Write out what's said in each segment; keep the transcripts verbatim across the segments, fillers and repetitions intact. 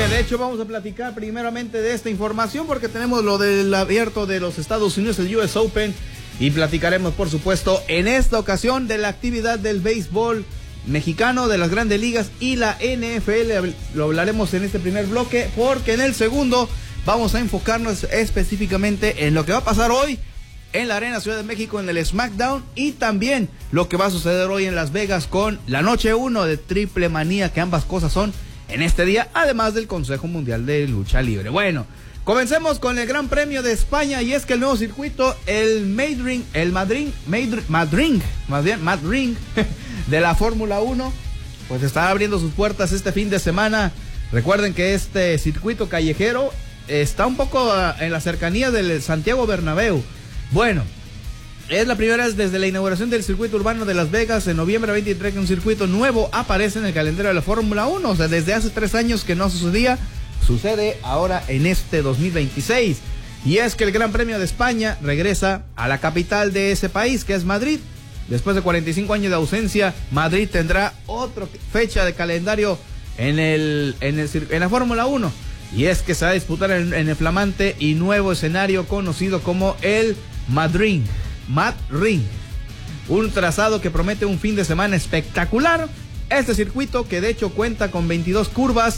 que de hecho vamos a platicar primeramente de esta información porque tenemos lo del abierto de los Estados Unidos, el U S Open, y platicaremos por supuesto en esta ocasión de la actividad del béisbol mexicano, de las grandes ligas y la N F L. Lo hablaremos en este primer bloque porque en el segundo vamos a enfocarnos específicamente en lo que va a pasar hoy en la Arena Ciudad de México en el SmackDown y también lo que va a suceder hoy en Las Vegas con la noche uno de Triple Manía, que ambas cosas son en este día, además del Consejo Mundial de Lucha Libre. Bueno, comencemos con el Gran Premio de España, y es que el nuevo circuito, el Madrid, el Madrid, Madrid, Madrid, Madrid, Madrid de la Fórmula uno, pues está abriendo sus puertas este fin de semana. Recuerden que este circuito callejero está un poco en la cercanía del Santiago Bernabéu. Bueno, es la primera vez desde la inauguración del circuito urbano de Las Vegas en noviembre veintitrés que un circuito nuevo aparece en el calendario de la Fórmula uno. O sea, desde hace tres años que no sucedía, sucede ahora en este dos mil veintiséis. Y es que el Gran Premio de España regresa a la capital de ese país, que es Madrid. Después de cuarenta y cinco años de ausencia, Madrid tendrá otra fecha de calendario en, el, en, el, en la Fórmula uno. Y es que se va a disputar en, en el flamante y nuevo escenario conocido como el Madrid. Madrid, un trazado que promete un fin de semana espectacular. Este circuito, que de hecho cuenta con veintidós curvas,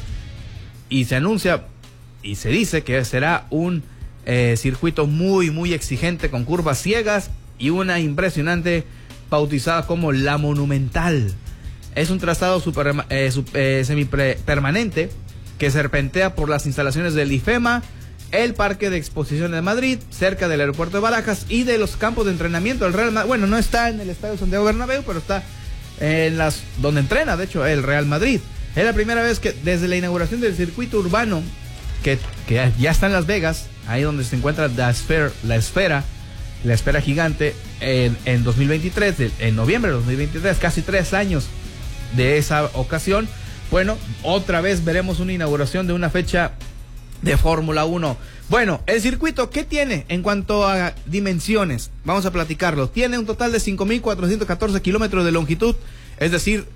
y se anuncia y se dice que será un eh, circuito muy muy exigente, con curvas ciegas y una impresionante bautizada como la Monumental. Es un trazado super, eh, super, eh, semipermanente que serpentea por las instalaciones del IFEMA, el Parque de Exposiciones de Madrid, cerca del aeropuerto de Barajas y de los campos de entrenamiento del Real Madrid. Bueno, no está en el Estadio Santiago Bernabéu, pero está en las donde entrena, de hecho, el Real Madrid. Es la primera vez que desde la inauguración del circuito urbano, que, que ya está en Las Vegas, ahí donde se encuentra la esfera, la esfera, la esfera gigante, en, en dos mil veintitrés, en noviembre de dos mil veintitrés, casi tres años de esa ocasión. Bueno, otra vez veremos una inauguración de una fecha de Fórmula uno. Bueno, el circuito, ¿qué tiene en cuanto a dimensiones? Vamos a platicarlo. Tiene un total de cinco mil cuatrocientos catorce kilómetros de longitud, es decir,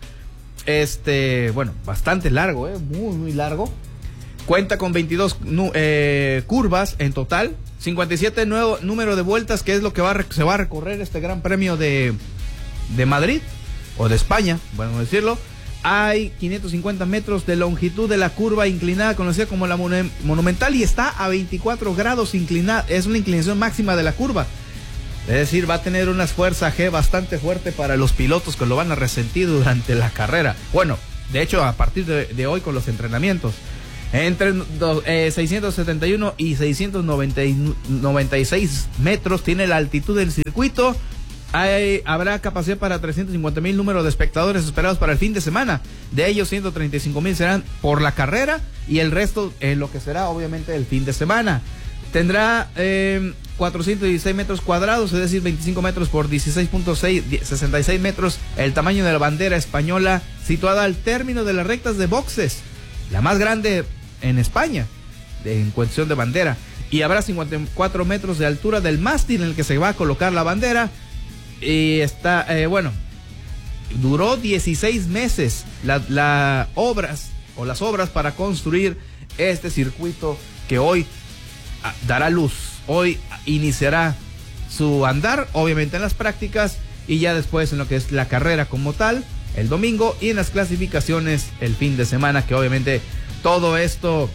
este, bueno, bastante largo, eh, muy, muy largo. Cuenta con veintidós eh, curvas en total, cincuenta y siete nuevo número de vueltas, que es lo que va a, se va a recorrer este Gran Premio de, de Madrid, o de España, bueno decirlo. Hay quinientos cincuenta metros de longitud de la curva inclinada, conocida como la Monumental, y está a veinticuatro grados inclinada. Es una inclinación máxima de la curva. Es decir, va a tener una fuerza G bastante fuerte para los pilotos, que lo van a resentir durante la carrera. Bueno, de hecho, a partir de, de hoy con los entrenamientos. Entre eh, seiscientos setenta y uno y seiscientos noventa y seis metros tiene la altitud del circuito. Hay, habrá capacidad para trescientos cincuenta mil números de espectadores esperados para el fin de semana. De ellos, ciento treinta y cinco mil serán por la carrera y el resto en lo que será obviamente el fin de semana. Tendrá eh, cuatrocientos dieciséis metros cuadrados, es decir, veinticinco metros por dieciséis punto sesenta y seis metros, el tamaño de la bandera española, situada al término de las rectas de boxes, la más grande en España en cuestión de bandera. Y habrá cincuenta y cuatro metros de altura del mástil en el que se va a colocar la bandera. Y está, eh, bueno, duró dieciséis meses la, la obras o las obras para construir este circuito, que hoy a, dará luz, hoy iniciará su andar, obviamente en las prácticas, y ya después en lo que es la carrera como tal, el domingo, y en las clasificaciones el fin de semana, que obviamente todo esto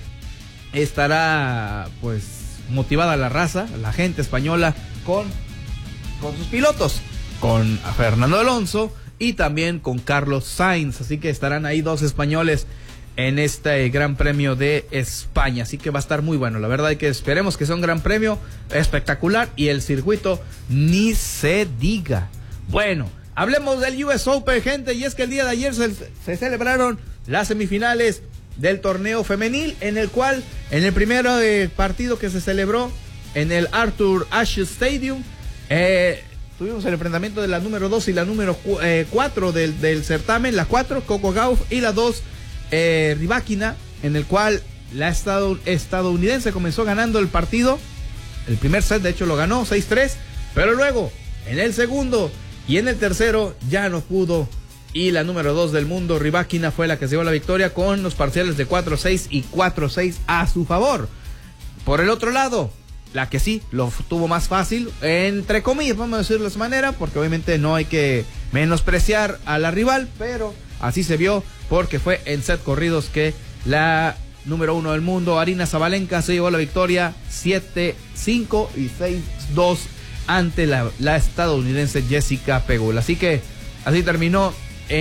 estará pues motivada la raza, la gente española con, con sus pilotos, con Fernando Alonso y también con Carlos Sainz. Así que estarán ahí dos españoles en este Gran Premio de España. Así que va a estar muy bueno. La verdad es que esperemos que sea un Gran Premio espectacular, y el circuito ni se diga. Bueno, hablemos del U S Open, gente, y es que el día de ayer se, se celebraron las semifinales del torneo femenil, en el cual, en el primer eh, partido que se celebró en el Arthur Ashe Stadium, eh, tuvimos el enfrentamiento de la número dos y la número cuatro eh, del, del certamen, la cuatro, Coco Gauff, y la dos, eh, Rybakina, en el cual la estado, estadounidense comenzó ganando el partido. El primer set, de hecho, lo ganó seis tres, pero luego, en el segundo y en el tercero, ya no pudo y la número dos del mundo, Rybakina, fue la que se llevó la victoria con los parciales de cuatro seis y cuatro seis a su favor. Por el otro lado, la que sí lo tuvo más fácil, entre comillas, vamos a decirlo de esa manera, porque obviamente no hay que menospreciar a la rival, pero así se vio, porque fue en set corridos que la número uno del mundo, Aryna Sabalenka, se llevó la victoria siete cinco y seis dos ante la, la estadounidense Jessica Pegula. Así que así terminó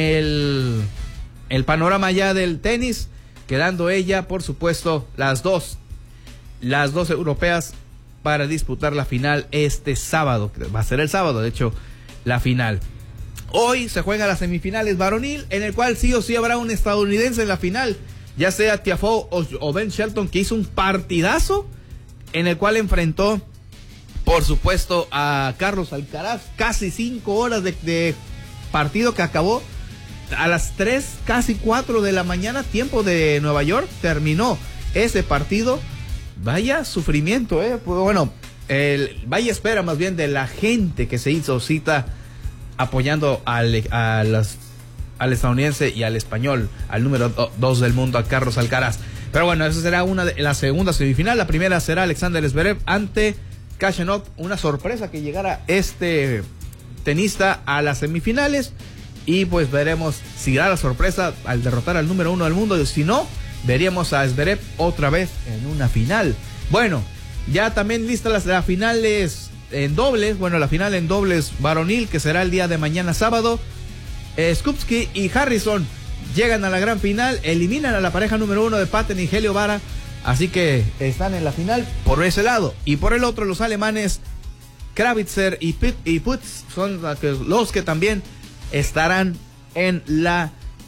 el, el panorama ya del tenis, quedando ella, por supuesto, las dos, las dos europeas para disputar la final este sábado. Va a ser el sábado, de hecho, la final. Hoy se juegan las semifinales varonil, en el cual sí o sí habrá un estadounidense en la final, ya sea Tiafoe o, o Ben Shelton, que hizo un partidazo en el cual enfrentó, por supuesto, a Carlos Alcaraz. Casi cinco horas de, de partido que acabó a las tres, casi cuatro de la mañana, tiempo de Nueva York. Terminó ese partido. Vaya sufrimiento, eh. Pues bueno, el, vaya espera más bien de la gente que se hizo cita apoyando al, a las, al estadounidense y al español, al número dos del mundo, a Carlos Alcaraz. Pero bueno, esa será una de la segunda semifinal. La primera será Alexander Zverev ante Khachanov. Una sorpresa que llegara este tenista a las semifinales, y pues veremos si da la sorpresa al derrotar al número uno del mundo, y si no, veríamos a Zverev otra vez en una final. Bueno, ya también listas las, las finales en dobles. Bueno, la final en dobles varonil, que será el día de mañana sábado. eh, Skupski y Harrison llegan a la gran final, eliminan a la pareja número uno de Patten y Helio Vara, así que están en la final por ese lado. Y por el otro, los alemanes Kravitzer y, Pitt, y Putz son los que también estarán en la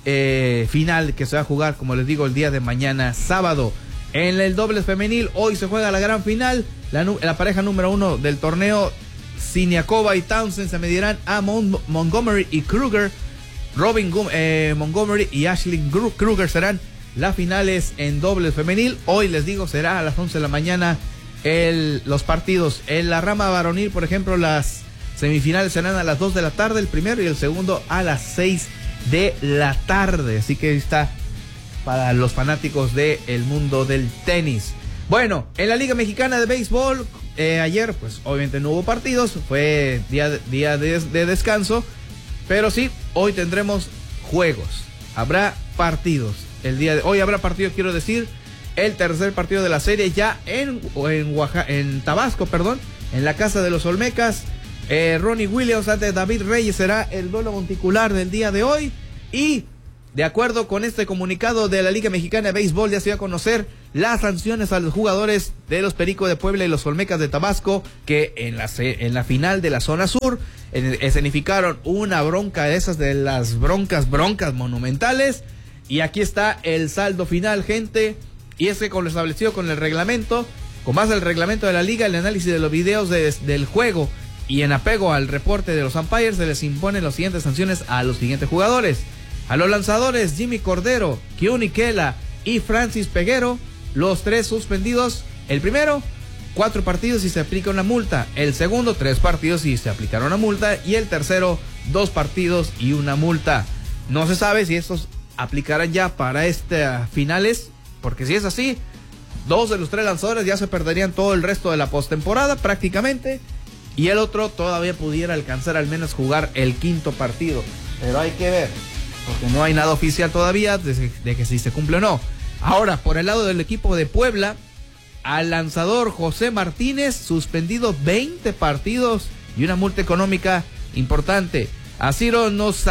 eh, final, que se va a jugar, como les digo, el día de mañana sábado. En el dobles femenil, hoy se juega la gran final. La, la pareja número uno del torneo, Siniakova y Townsend, se medirán a Mon Montgomery y Kruger. Robin eh, Montgomery y Ashley Kruger serán las finales en dobles femenil. Hoy, les digo, será a las once de la mañana el, los partidos. En la rama varonil, por ejemplo, las semifinales serán a las dos de la tarde, el primero, y el segundo a las seis de la tarde. Así que está para los fanáticos del mundo del tenis. Bueno, en la Liga Mexicana de Béisbol, eh, ayer pues obviamente no hubo partidos, fue día, de, día de, de descanso, pero sí, hoy tendremos juegos, habrá partidos. El día de hoy habrá partido, quiero decir, el tercer partido de la serie ya en, en, Oaxaca, en Tabasco, perdón, en la casa de los Olmecas. eh, Ronnie Williams ante David Reyes será el duelo monticular del día de hoy, y de acuerdo con este comunicado de la Liga Mexicana de Béisbol, ya se dio a conocer las sanciones a los jugadores de los Pericos de Puebla y los Olmecas de Tabasco, que en la, en la final de la zona sur escenificaron una bronca de esas, de las broncas, broncas monumentales. Y aquí está el saldo final, gente. Y es que, con lo establecido con el reglamento, con base al reglamento de la liga, el análisis de los videos de, del juego y en apego al reporte de los umpires, se les imponen las siguientes sanciones a los siguientes jugadores. A los lanzadores Jimmy Cordero, Keone Kela y Francis Peguero, los tres suspendidos. El primero, cuatro partidos y se aplica una multa. El segundo, tres partidos y se aplicará una multa. Y el tercero, dos partidos y una multa. No se sabe si estos aplicarán ya para estas finales, porque si es así, dos de los tres lanzadores ya se perderían todo el resto de la postemporada prácticamente, y el otro todavía pudiera alcanzar al menos jugar el quinto partido. Pero hay que ver, porque no hay nada oficial todavía de, de que si se cumple o no. Ahora, por el lado del equipo de Puebla, al lanzador José Martínez, suspendido veinte partidos y una multa económica importante. A Ciro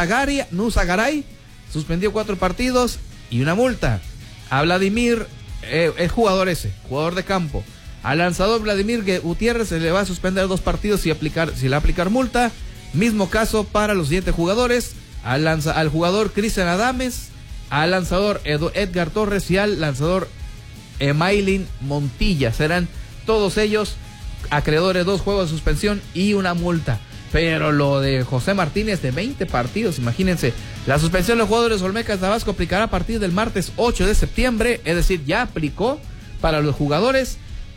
Nuzagaray, suspendido cuatro partidos y una multa. A Vladimir, eh, el jugador ese, jugador de campo. Al lanzador Vladimir Gutiérrez se le va a suspender dos partidos y aplicar, si le va a aplicar multa. Mismo caso para los siguientes jugadores. Al, lanza, al jugador Cristian Adames, al lanzador Ed, Edgar Torres y al lanzador Emailin Montilla. Serán todos ellos acreedores de dos juegos de suspensión y una multa. Pero lo de José Martínez, de veinte partidos, imagínense. La suspensión de los jugadores Olmecas Tabasco aplicará a partir del martes ocho de septiembre, es decir, ya aplicó para los jugadores.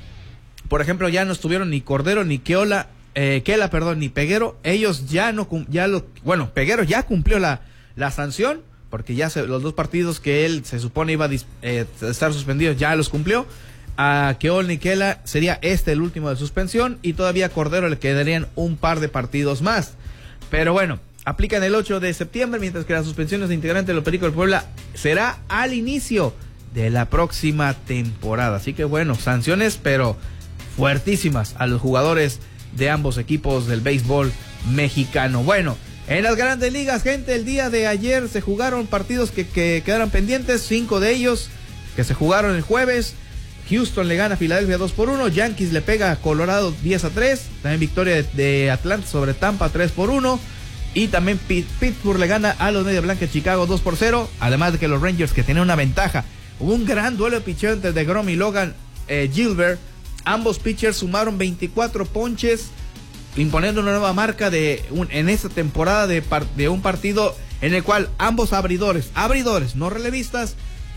Por ejemplo, ya no estuvieron ni Cordero ni Keola, eh, Kela, perdón, ni Peguero. Ellos ya no, ya lo, bueno, Peguero ya cumplió la, la sanción, porque ya se, los dos partidos que él se supone iba a dis, eh, estar suspendido ya los cumplió. A Keol Nikela sería este el último de suspensión, y todavía a Cordero le quedarían un par de partidos más. Pero bueno, aplican el ocho de septiembre, mientras que las suspensiones de integrantes de los Pericos del Puebla será al inicio de la próxima temporada. Así que bueno, sanciones pero fuertísimas a los jugadores de ambos equipos del béisbol mexicano. Bueno, en las grandes ligas, gente, el día de ayer se jugaron partidos que, que quedaron pendientes, cinco de ellos que se jugaron el jueves. Houston le gana a Filadelfia dos por uno, Yankees le pega a Colorado diez a tres, también victoria de, de Atlanta sobre Tampa tres por uno, y también Pittsburgh le gana a los Medias Blancas de Chicago dos por cero, además de que los Rangers, que tenían una ventaja, hubo un gran duelo de picheo entre DeGrom y Logan eh, Gilbert. Ambos pitchers sumaron veinticuatro ponches, imponiendo una nueva marca de un, en esta temporada de, par, de un partido en el cual ambos abridores, abridores, no relevistas,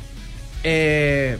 eh,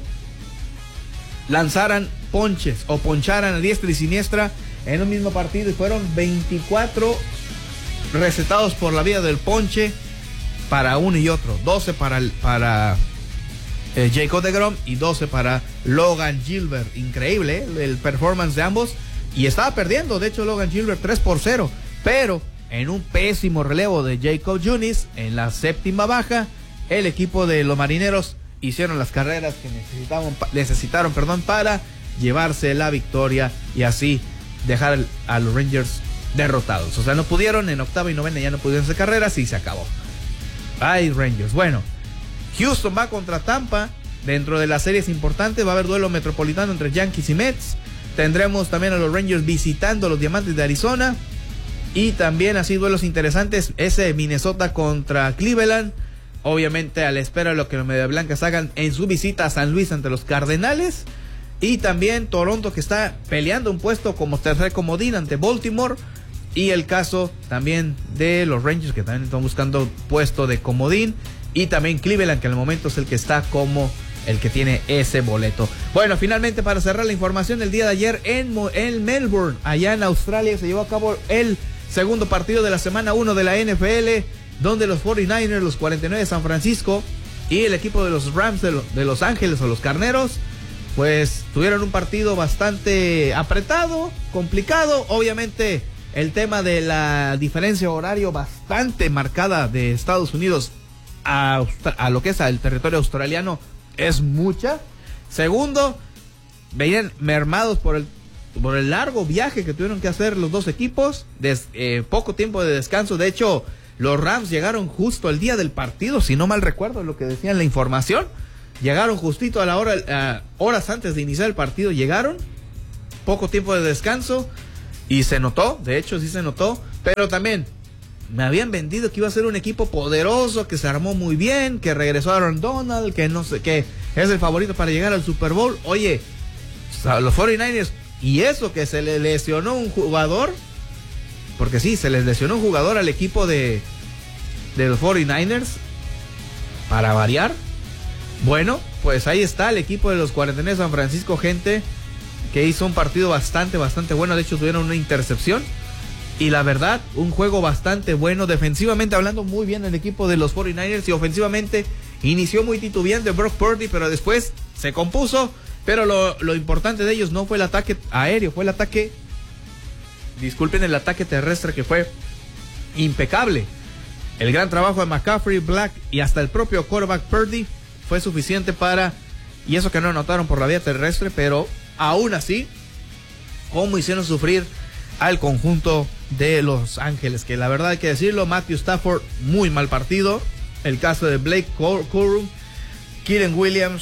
lanzaran ponches o poncharan a diestra y siniestra en un mismo partido, y fueron veinticuatro recetados por la vía del ponche para uno y otro, doce para, para eh, Jacob deGrom y doce para Logan Gilbert. Increíble, ¿eh? El performance de ambos, y estaba perdiendo de hecho Logan Gilbert tres por cero, pero en un pésimo relevo de Jacob Junis en la séptima baja, el equipo de los Marineros hicieron las carreras que necesitaban, necesitaron perdón, para llevarse la victoria y así dejar a los Rangers derrotados. O sea, no pudieron, en octava y novena ya no pudieron hacer carreras y se acabó. Ay, Rangers. Bueno, Houston va contra Tampa. Dentro de las series importantes va a haber duelo metropolitano entre Yankees y Mets. Tendremos también a los Rangers visitando a los Diamantes de Arizona. Y también así duelos interesantes, ese Minnesota contra Cleveland. Obviamente a la espera de lo que los Medias Blancas hagan en su visita a San Luis ante los Cardenales. Y también Toronto, que está peleando un puesto como tercer comodín ante Baltimore. Y el caso también de los Rangers, que también están buscando puesto de comodín. Y también Cleveland, que al momento es el que está como el que tiene ese boleto. Bueno, finalmente, para cerrar la información, el día de ayer en, en Melbourne, allá en Australia, se llevó a cabo el segundo partido de la semana uno de la N F L, donde los cuarenta y nueve ers, los cuarenta y nueve de San Francisco y el equipo de los Rams de, lo, de Los Ángeles, o los Carneros, pues tuvieron un partido bastante apretado, complicado. Obviamente el tema de la diferencia horario bastante marcada de Estados Unidos a, a lo que es el territorio australiano es mucha. Segundo, venían mermados por el por el largo viaje que tuvieron que hacer los dos equipos, des, eh, poco tiempo de descanso. De hecho, los Rams llegaron justo el día del partido, si no mal recuerdo lo que decía en la información. Llegaron justito a la hora, uh, horas antes de iniciar el partido, llegaron, poco tiempo de descanso, y se notó, de hecho sí se notó, pero también me habían vendido que iba a ser un equipo poderoso, que se armó muy bien, que regresó Aaron Donald, que no sé, que es el favorito para llegar al Super Bowl. Oye, los cuarenta y nueve ers, y eso que se le lesionó un jugador, porque sí, se les lesionó un jugador al equipo de, de los cuarenta y nueve ers, para variar. Bueno, pues ahí está el equipo de los cuarenta y nueve de San Francisco, gente, que hizo un partido bastante, bastante bueno. De hecho, tuvieron una intercepción. Y la verdad, un juego bastante bueno. Defensivamente hablando, muy bien el equipo de los cuarenta y nueve ers. Y ofensivamente inició muy titubeante Brock Purdy, pero después se compuso. Pero lo, lo importante de ellos no fue el ataque aéreo, fue el ataque... Disculpen, el ataque terrestre, que fue impecable. El gran trabajo de McCaffrey, Black y hasta el propio quarterback Purdy fue suficiente para... Y eso que no anotaron por la vía terrestre, pero aún así, cómo hicieron sufrir al conjunto de Los Ángeles, que la verdad hay que decirlo, Matthew Stafford, muy mal partido. El caso de Blake Corum, Kyren Williams,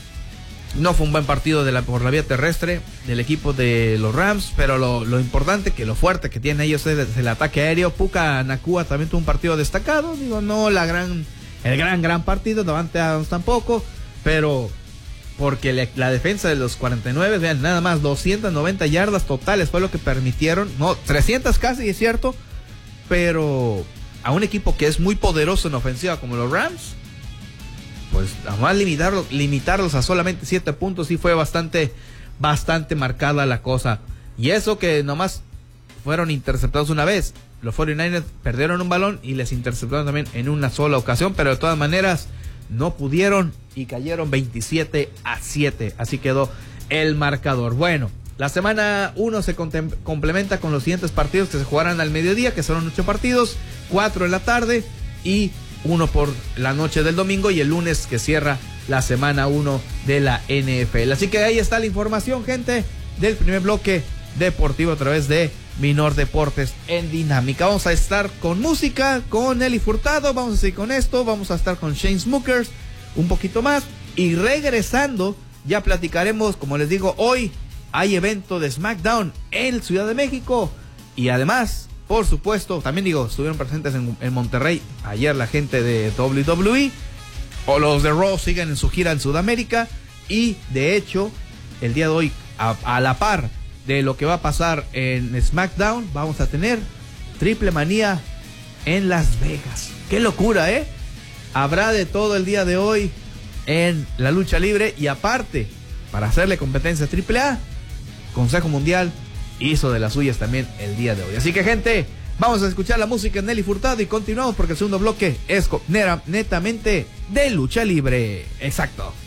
no fue un buen partido de la, por la vía terrestre del equipo de los Rams, pero lo, lo importante, que lo fuerte que tienen ellos es el ataque aéreo. Puka Nacua también tuvo un partido destacado, digo, no la gran, el gran, gran partido, Davante Adams tampoco, pero porque le, la defensa de los cuarenta y nueve, vean, nada más doscientas noventa yardas totales fue lo que permitieron, no, trescientas casi, es cierto, pero a un equipo que es muy poderoso en ofensiva como los Rams, pues además limitarlos, limitarlos a solamente siete puntos, sí fue bastante, bastante marcada la cosa. Y eso que nomás fueron interceptados una vez. los cuarenta y nueve ers perdieron un balón y les interceptaron también en una sola ocasión, pero de todas maneras no pudieron y cayeron veintisiete a siete. Así quedó el marcador. Bueno, la semana uno se complementa con los siguientes partidos que se jugarán al mediodía, que son ocho partidos, cuatro en la tarde y uno por la noche del domingo, y el lunes que cierra la semana uno de la N F L. Así que ahí está la información, gente, del primer bloque deportivo a través de Minor Deportes en Dinámica. Vamos a estar con música, con Nelly Furtado, vamos a seguir con esto, vamos a estar con Shane Smookers un poquito más, y regresando ya platicaremos, como les digo, hoy hay evento de SmackDown en Ciudad de México, y además, por supuesto, también digo, estuvieron presentes en, en Monterrey ayer la gente de doble u doble u E, o los de Raw siguen en su gira en Sudamérica, y de hecho, el día de hoy, a, a la par de lo que va a pasar en SmackDown, vamos a tener Triple Manía en Las Vegas. ¡Qué locura, eh! Habrá de todo el día de hoy en la lucha libre, y aparte, para hacerle competencia a Triple A, Consejo Mundial hizo de las suyas también el día de hoy. Así que, gente, vamos a escuchar la música de Nelly Furtado y continuamos porque el segundo bloque es netamente de lucha libre. Exacto.